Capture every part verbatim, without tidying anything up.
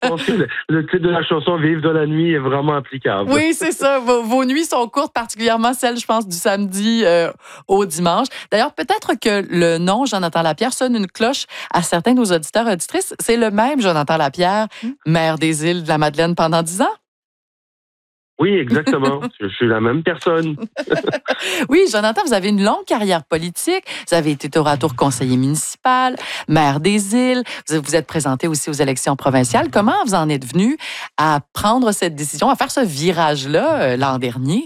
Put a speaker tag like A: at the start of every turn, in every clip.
A: Je pense que le, le titre de la chanson Vivre de la nuit est vraiment applicable.
B: Oui, c'est ça. Vos, vos nuits sont courtes, particulièrement celles, je pense, du samedi euh, au dimanche. D'ailleurs, peut-être que le nom Jonathan Lapierre sonne une cloche à certains de nos auditeurs et auditrices. C'est le même Jonathan Lapierre, maire des Îles de la Madeleine pendant dix ans?
A: Oui, exactement. Je suis la même personne.
B: Oui, Jonathan, vous avez une longue carrière politique. Vous avez été tour à tour conseiller municipal, maire des Îles. Vous vous êtes présenté aussi aux élections provinciales. Comment vous en êtes venu à prendre cette décision, à faire ce virage-là euh, l'an dernier?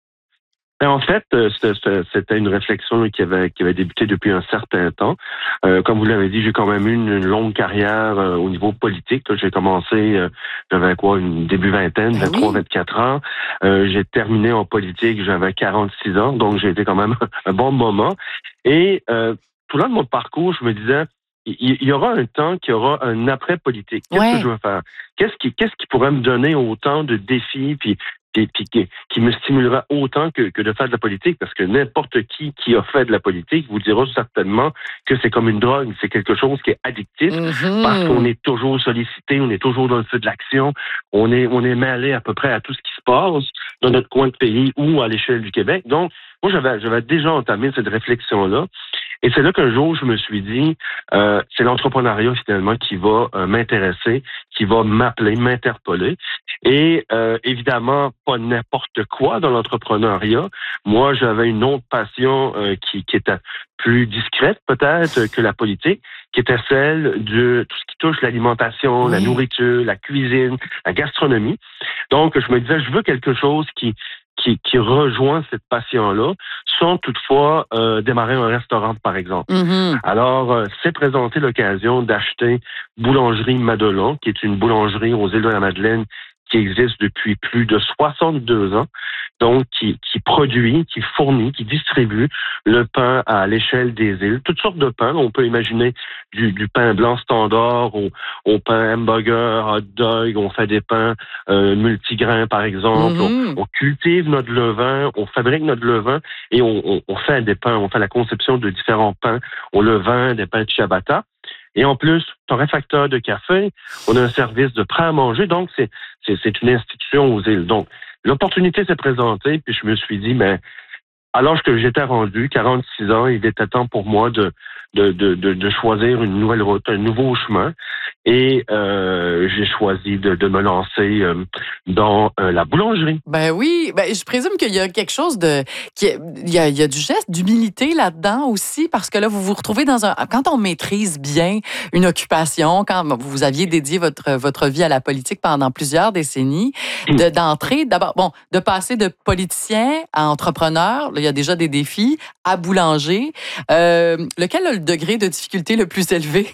A: En fait, euh, c'était c'était une réflexion là, qui avait qui avait débuté depuis un certain temps. Euh, comme vous l'avez dit, j'ai quand même eu une longue carrière euh, au niveau politique. Là. J'ai commencé, euh, j'avais quoi, une début vingtaine,
B: Ben
A: vingt-trois,
B: oui.
A: vingt-quatre ans. Euh, j'ai terminé en politique, j'avais quarante-six ans, donc j'ai été quand même un bon moment. Et euh, tout le long de mon parcours, je me disais, il y aura un temps qu'il y aura un après politique. Qu'est-ce
B: Ouais.
A: que je veux faire? Qu'est-ce qui, qu'est-ce qui pourrait me donner autant de défis, puis et puis qui, qui me stimulera autant que, que de faire de la politique, parce que n'importe qui qui a fait de la politique vous dira certainement que c'est comme une drogue, c'est quelque chose qui est addictif,
B: Mm-hmm.
A: parce qu'on est toujours sollicité, on est toujours dans le feu de l'action, on est, on est mêlé à peu près à tout ce qui se passe dans notre coin de pays ou à l'échelle du Québec. Donc, moi, j'avais, j'avais déjà entamé cette réflexion-là. Et c'est là qu'un jour, je me suis dit, euh, c'est l'entrepreneuriat finalement qui va euh, m'intéresser, qui va m'appeler, m'interpeller. Et euh, évidemment, pas n'importe quoi dans l'entrepreneuriat. Moi, j'avais une autre passion euh, qui, qui était plus discrète peut-être que la politique, qui était celle de tout ce qui touche l'alimentation,
B: Oui.
A: la nourriture, la cuisine, la gastronomie. Donc, je me disais, je veux quelque chose qui Qui, qui rejoint cette passion-là, sans toutefois euh, démarrer un restaurant, par exemple.
B: Mm-hmm.
A: Alors, euh, s'est présenté l'occasion d'acheter Boulangerie Madelon, qui est une boulangerie aux îles de la Madeleine qui existe depuis plus de soixante-deux ans, donc qui, qui produit, qui fournit, qui distribue le pain à l'échelle des îles. Toutes sortes de pains. On peut imaginer du, du pain blanc standard au, au pain hamburger, hot dog. On fait des pains euh, multigrains, par exemple.
B: Mm-hmm.
A: On, on cultive notre levain, on fabrique notre levain et on, on, on fait des pains. On fait la conception de différents pains au levain, des pains de ciabatta. Et en plus, torréfacteur de café, on a un service de prêt à manger, donc c'est, c'est, c'est une institution aux îles. Donc, l'opportunité s'est présentée, puis je me suis dit, mais à l'âge que j'étais rendu, quarante-six ans, il était temps pour moi de, de, de, de, de choisir une nouvelle route, un nouveau chemin. Et euh, j'ai choisi de, de me lancer euh, dans euh, la boulangerie.
B: Ben oui, ben je présume qu'il y a quelque chose de, qui est- il y a, il y a du geste d'humilité là-dedans aussi, parce que là vous vous retrouvez dans un, quand on maîtrise bien une occupation, quand vous aviez dédié votre votre vie à la politique pendant plusieurs décennies, de d'entrer d'abord, bon, de passer de politicien à entrepreneur, là, il y a déjà des défis, à boulanger. Euh, lequel a le degré de difficulté le plus élevé?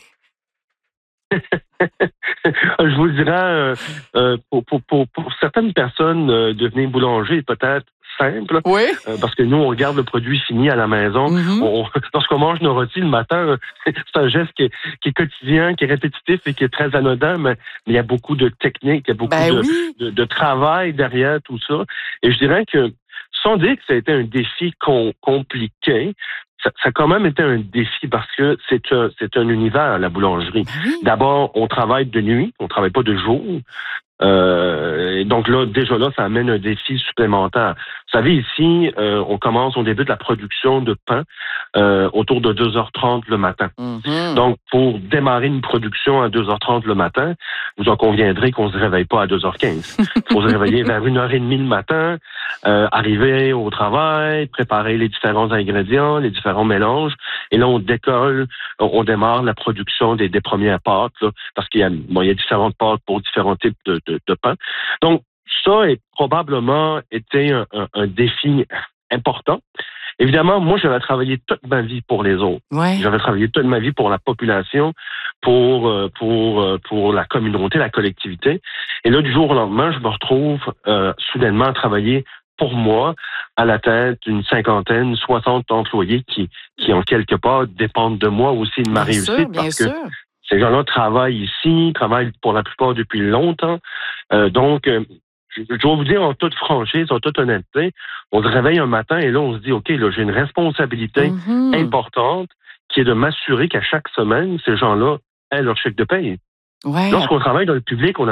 A: Je vous dirais, euh, euh, pour, pour, pour, pour certaines personnes, euh, devenir boulanger est peut-être simple,
B: Oui.
A: euh, parce que nous, on regarde le produit fini à la maison.
B: Mm-hmm.
A: On, lorsqu'on mange nos rôtis le matin, c'est un geste qui est, qui est quotidien, qui est répétitif et qui est très anodin, mais, mais il y a beaucoup de techniques, il y a beaucoup
B: Ben
A: de,
B: oui.
A: de, de travail derrière tout ça. Et je dirais que, sans dire que ça a été un défi com- compliqué, ça, ça a quand même été un défi parce que c'est un, c'est un univers, la boulangerie.
B: Ben oui.
A: D'abord, on travaille de nuit, on travaille pas de jour. Euh, et donc là, déjà là, ça amène un défi supplémentaire. Vous savez, ici, euh, on commence, on débute la production de pain euh, autour de deux heures trente le matin.
B: Mm-hmm.
A: Donc, pour démarrer une production à deux heures trente le matin, vous en conviendrez qu'on se réveille pas à deux heures quinze. Il faut se réveiller vers une heure trente le matin, euh, arriver au travail, préparer les différents ingrédients, les différents mélanges. Et là, on décolle, on, on démarre la production des, des premières pâtes, là, parce qu'il y a, bon, il y a différentes pâtes pour différents types de, de, de pain. Donc, ça a probablement été un, un, un défi important. Évidemment, moi, j'avais travaillé toute ma vie pour les autres.
B: Ouais.
A: J'avais travaillé toute ma vie pour la population, pour euh, pour euh, pour la communauté, la collectivité. Et là, du jour au lendemain, je me retrouve euh, soudainement à travailler pour moi à la tête d'une cinquantaine, soixante employés qui qui en quelque part dépendent de moi aussi de ma
B: Bien
A: réussite
B: sûr, bien
A: parce que
B: sûr.
A: ces gens-là travaillent ici, travaillent pour la plupart depuis longtemps. Euh, donc euh, je je dois vous dire en toute franchise, en toute honnêteté, on se réveille un matin et là, on se dit, OK, là, j'ai une responsabilité
B: Mm-hmm.
A: importante qui est de m'assurer qu'à chaque semaine, ces gens-là aient leur chèque de paye.
B: Ouais.
A: Lorsqu'on travaille dans le public, on